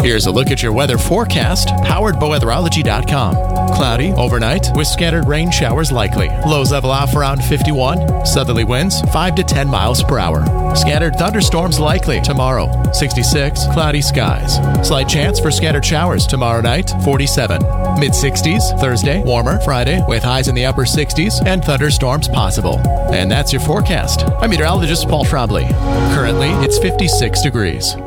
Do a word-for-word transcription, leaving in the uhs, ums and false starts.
Here's a look at your weather forecast, powered by weatherology dot com. Cloudy overnight with scattered rain showers likely. Lows level off around fifty-one. Southerly winds five to ten miles per hour. Scattered thunderstorms likely tomorrow. sixty-six. Cloudy skies. Slight chance for scattered showers tomorrow night. forty-seven. Mid sixties Thursday. Warmer Friday with highs in the upper sixties and thunderstorms possible. And that's your forecast. I'm meteorologist Paul Trombley. Currently, it's fifty-six degrees.